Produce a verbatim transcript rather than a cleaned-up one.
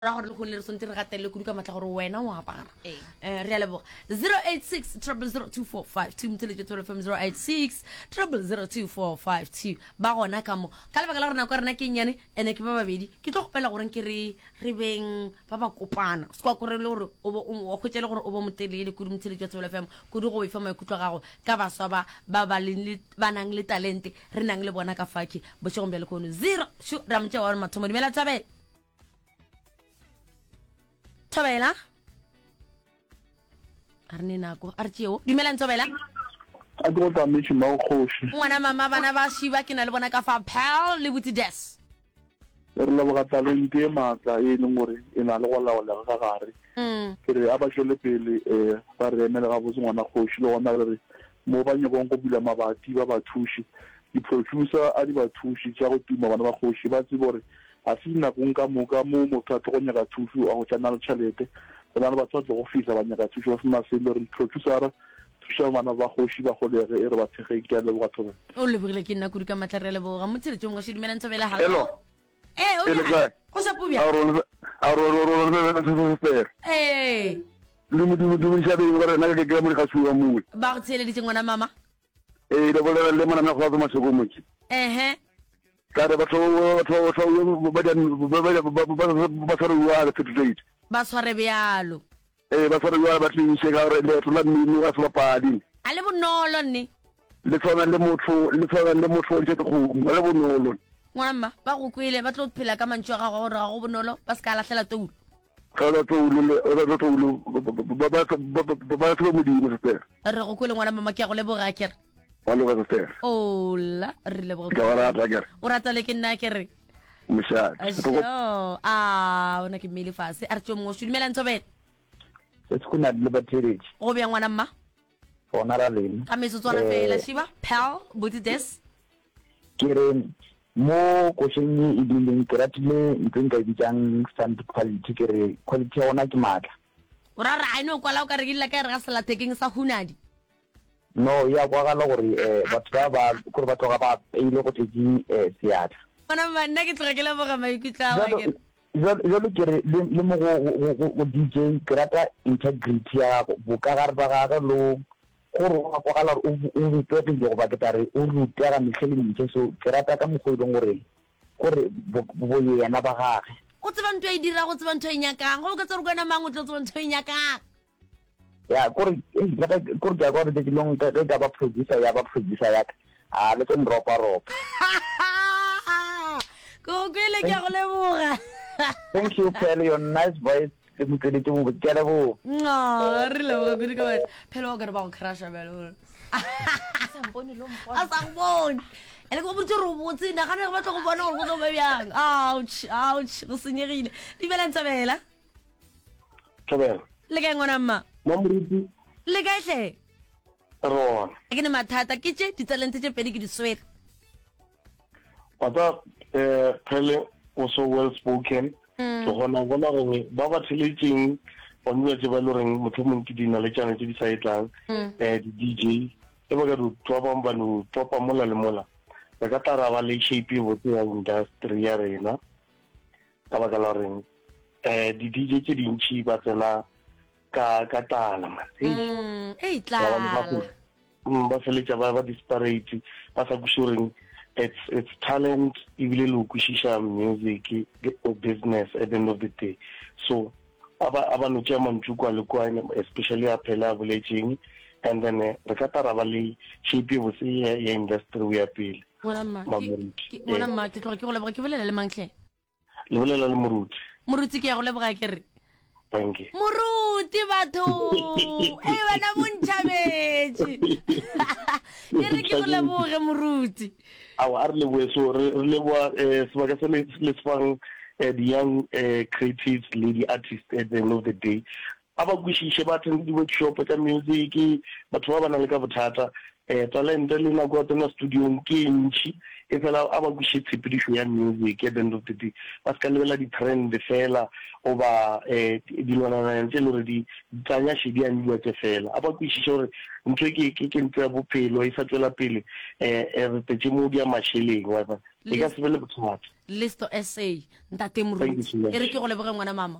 ra gore le go le sonte re gatelle kudu ka matla gore wena o apara eh re a leboga zero eight six zero zero two four five two mtele tsholo from zero eight six zero zero two four five two ba gona ka mo ka lebaka la rena go rena ke nyane ene ke ba babedi ke tlo gopela gore ke re re beng ba ba kopana se kwa gore le gore o o khotshele gore o bo motelele kudu mtele tsholo fm kudu go ifa maikutlo gago ka baswa ba ba ba le banang le talente re nang le bona ka faki bo tshogombe le kono zero shu ramtse wa mathomo dimela tsabe Tobela Arne nako artjeo dumela Ntobela a go ta mishi ma khoshi ngwana mama bana ba shiba ke na le bona ka fa pal le buti des re la ba talente e matla e leng gore e na le go laola ga gare mm ke re aba jole pele eh ba re emela ga botse ngwana khoshi le gona re mo ba nyego go bula mabati ba ba thushi di producer a di ba thushi tsa go tuma bana ba khoshi ba tsibore a sina kunka muka mo motho a tlonya ka thusu a go tsana le tšhelete bana ba tsotse go fisa ba nyaka thusu fa se le re producer thusa bana ba khoshi ba go le re re ba tshege ke le go tsona o le bogile ke nna kudu ka matlarele bo ga motsele tšong go shidimela Ntobela ha hello eh o ya go sa pubia a ro a ro ro ro ro eh le mo mo mo shabe gore na ke ke mo ka tshua mo ba go tshele ditse ngwana mama eh le bolela le mona na go ba masoko mo eh eh Kare ba tlo tlo tlo ba dan ba ba ba tshware wa le tshware ba tshware bjalo eh ba tshware wa ba tlinse ga re le tla mmino ga tshwa padi a le bonolo nne le tsona le motho le tsona le motho ntse go le bonolo ngwana ba go kwele ba tlo phela ka mantšwa ga go ra go bonolo ba ska lahlela toulo ga la toulo le ba toulo ba ba ba tlo mo di mo se re go kwele ngwana mama ke go le borakere Wallo ga se Ola re le bogo ka wara ta ger o rata le ke nna ke re musha oh ah ona ke mele fase a re tšo mo shudimela Ntobela se kuna le battery go bya ngwana mma ona ra le ka meso tswana fela shiba pal buti des kere mo ko shenye e dileng ke ratile ntse di jang stand quality kere quality ona ke matla o ra ra ino kwala o ka re gilla ka re ga sala taking sa hunadi no ya kwa ga gore eh batho ba ba gore batho ga ba ile go tedi eh seatla bona manna ke tlogela boga maikutla wa ke yo le kere le mo go D J krata integrity ya bo ka ga ba ga lo gore wa kwa ga o o tlote go ba ketare o rutela metlhele ntse so krata ka mogolong gore gore bo yena ba gage o tseba ntwe e dira go tseba ntwe e nyakang go ka tsoro kana mango tseba ntwe e nyakang ya gore ga gore ga gore de long ka ga ba producer ya ba producer ya a le tlo ropa ropa go kwele ke go leboga thank you for your nice voice ke mo tele mo botela bo no re leboga kudu ka wena phela o ka re ba go crasha belo sampone lo mpo a sampone ele go botse ro botse na ga ne ba tlo go bona gore go tlo ba byang ouch ouch go senyegile di bela Ntobela Ntobela le ka ngwana mma Mamruti le ka hle ro ke ne mathata ke tše di talente tše pedi ke di swere Pata eh pele also well spoken so gona bona gore ba ba tseletseng o nne tse ba le reng motho mong ke dina le tsana tse di sa etlang eh di D J e ba ga ru twa ba mba no popa mola le mola ba ka tara ba le shape bo ya industry ya rena ka ba ka la reng eh di D J tse dintsi ba tsena ka ka tala ma mm e tla ba feletsa ba ba disparate ba sa kushureng it's it's talent ibile lo kushisha music or business at the end of the day so aba aba no chairman tshukwa le kwa especially a phela villaging and then re ka tara ba le shape bo se ya industry we appeal wala ma wala ma ke tlo ke go leboga ke bolela le mantle le bolela le moruti moruti ke ya go leboga ke re thank you moruti batho e bana bontšhabetse ke re ke go leboge moruti aw a re leboe so re leboa sebaka se le sefang the young creatives lady artists at the end of the day aba kwishishe ba tseng di workshop tsa music batho ba bana le ka bothata eh talente le na go tsena studio ke ntši e fela aba kwishe tshepedišo ya music at the end of the day ba ska lebela di trend fela oba eh dilwana ntse le re di tsanya shedi a nwa tse fela aba kwishishe gore ntwe ke ke ke ntse ya bophelo e sa tswela pele eh re tetse mo dia masheleng wa ba e ka se be le bothata Listo S A ntate Moruti e re ke go leboga ngwana mama